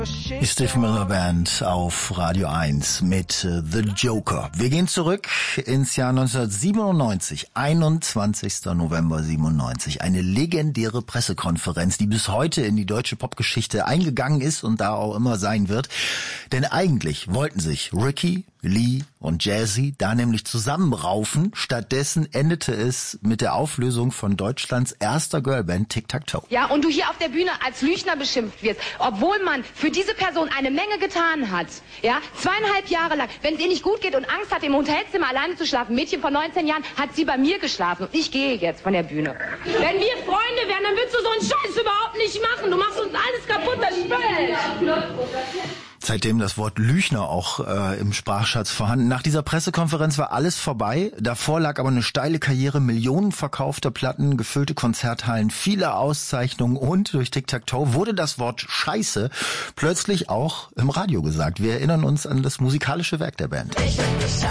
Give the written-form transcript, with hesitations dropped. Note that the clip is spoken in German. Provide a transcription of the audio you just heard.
Die Steve Miller Band auf Radio 1 mit The Joker. Wir gehen zurück ins Jahr 1997, 21. November 97. Eine legendäre Pressekonferenz, die bis heute in die deutsche Popgeschichte eingegangen ist und da auch immer sein wird. Denn eigentlich wollten sich Ricky, Lee und Jazzy da nämlich zusammenraufen. Stattdessen endete es mit der Auflösung von Deutschlands erster Girlband Tic Tac Toe. Ja, und du hier auf der Bühne als Lügner beschimpft wirst, obwohl man für diese Person eine Menge getan hat. Ja, 2,5 Jahre lang. Wenn es ihr nicht gut geht und Angst hat, im Hotelzimmer alleine zu schlafen, Mädchen von 19 Jahren, hat sie bei mir geschlafen. Und ich gehe jetzt von der Bühne. Wenn wir Freunde wären, dann würdest du so einen Scheiß überhaupt nicht machen. Du machst uns alles kaputt, das Spiel. Seitdem das Wort Lügner auch im Sprachschatz vorhanden. Nach dieser Pressekonferenz war alles vorbei. Davor lag aber eine steile Karriere, Millionen verkaufter Platten, gefüllte Konzerthallen, viele Auszeichnungen und durch Tic Tac Toe wurde das Wort Scheiße plötzlich auch im Radio gesagt. Wir erinnern uns an das musikalische Werk der Band. Ich finde